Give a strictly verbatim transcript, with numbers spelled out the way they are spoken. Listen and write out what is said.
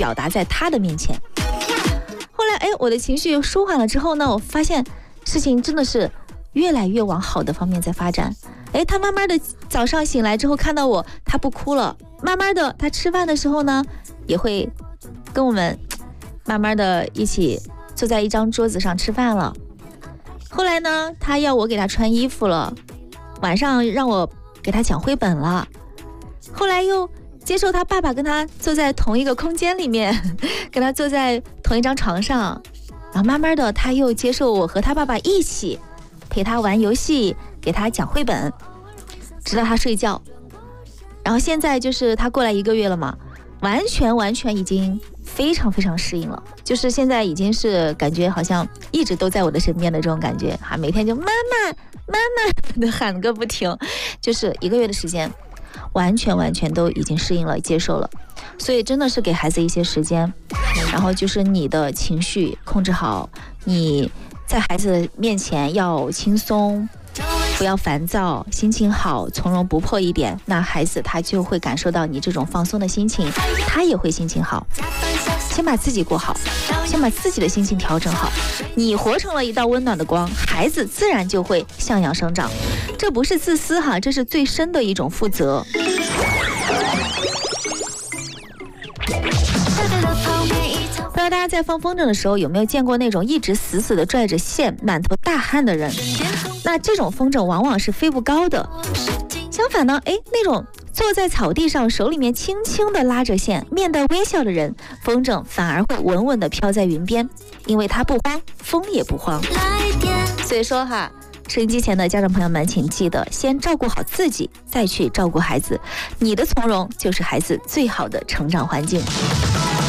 表达在他的面前。后来，哎，我的情绪舒缓了之后呢，我发现事情真的是越来越往好的方面在发展。哎，他慢慢的早上醒来之后看到我，他不哭了。慢慢的，他吃饭的时候呢，也会跟我们慢慢的一起坐在一张桌子上吃饭了。后来呢，他要我给他穿衣服了，晚上让我给他讲绘本了。后来又接受他爸爸跟他坐在同一个空间里面，跟他坐在同一张床上。然后慢慢的，他又接受我和他爸爸一起陪他玩游戏，给他讲绘本，直到他睡觉。然后现在就是他过来一个月了嘛，完全完全已经非常非常适应了，就是现在已经是感觉好像一直都在我的身边的这种感觉哈，每天就妈妈妈妈的喊个不停，就是一个月的时间，完全完全都已经适应了，接受了。所以真的是给孩子一些时间，然后就是你的情绪控制好，你在孩子面前要轻松，不要烦躁，心情好，从容不迫一点，那孩子他就会感受到你这种放松的心情，他也会心情好。先把自己过好，先把自己的心情调整好，你活成了一道温暖的光，孩子自然就会向阳生长。这不是自私哈，这是最深的一种负责。不知道大家在放风筝的时候有没有见过那种一直死死的拽着线，满头大汗的人？那这种风筝往往是飞不高的。相反呢，哎，那种坐在草地上手里面轻轻的拉着线，面带微笑的人，风筝反而会稳稳的飘在云边，因为他不慌，风也不慌。所以说哈，收音机前的家长朋友们，请记得先照顾好自己，再去照顾孩子，你的从容就是孩子最好的成长环境。